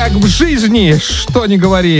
как в жизни, что ни говори.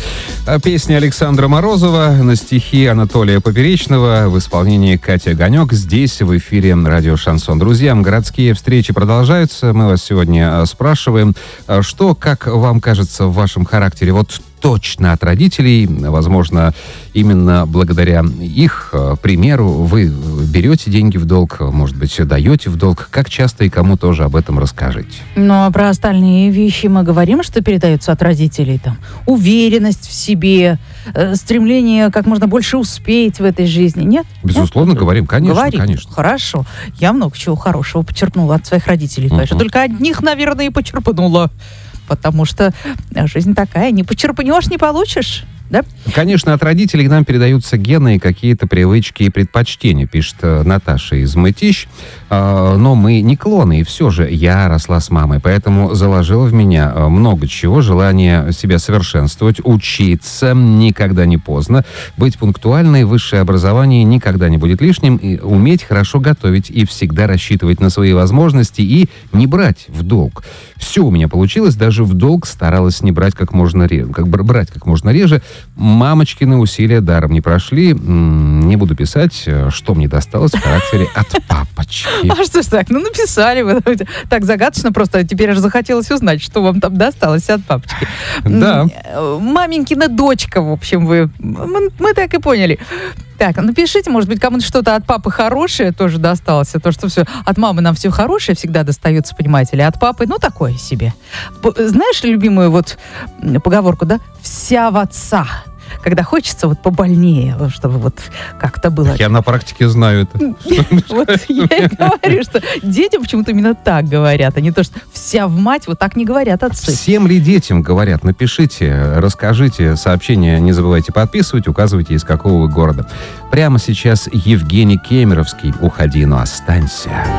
Песня Александра Морозова на стихи Анатолия Поперечного в исполнении Кати Огонек здесь, в эфире радио «Шансон». Друзья, городские встречи продолжаются. Мы вас сегодня спрашиваем, что, как вам кажется, в вашем характере вот точно от родителей, возможно, именно благодаря их примеру вы берете деньги в долг, может быть, даете в долг. Как часто и кому тоже об этом расскажите. Ну, а про остальные вещи мы говорим, что передается от родителей. Там уверенность в себе, стремление как можно больше успеть в этой жизни. Нет? Безусловно, Нет? говорим. Конечно, Говорим. конечно. Хорошо. Я много чего хорошего почерпнула от своих родителей. Конечно. Только одних, наверное, и почерпнула. Потому что жизнь такая, не почерпнешь, не получишь. Да? Конечно, от родителей к нам передаются гены и какие-то привычки и предпочтения, пишет Наташа из Мытищ. Но мы не клоны, и все же я росла с мамой, поэтому заложила в меня много чего, желание себя совершенствовать, учиться, никогда не поздно, быть пунктуальной, высшее образование никогда не будет лишним, и уметь хорошо готовить и всегда рассчитывать на свои возможности и не брать в долг. Все у меня получилось, даже в долг старалась не брать как можно реже. Мамочкины усилия даром не прошли. Не буду писать, что мне досталось в характере от папочки. А что ж так? Ну, написали вы. Так загадочно просто. Теперь аж захотелось узнать, что вам там досталось от папочки. Да. Маменькина дочка, в общем, вы. Мы так и поняли. Так, напишите, может быть, кому-то что-то от папы хорошее тоже досталось. То, что все от мамы нам все хорошее всегда достается, понимаете ли, от папы, ну, такое себе. Знаешь любимую вот поговорку, да? Вся в отца. Когда хочется вот побольнее, чтобы вот как-то было. Я на практике знаю это. Вот я и говорю, что детям почему-то именно так говорят, а не то, что вся в мать, вот так не говорят отцы. Всем ли детям говорят? Напишите, расскажите сообщение, не забывайте подписывать, указывайте, из какого вы города. Прямо сейчас Евгений Кемеровский. Уходи, но останься.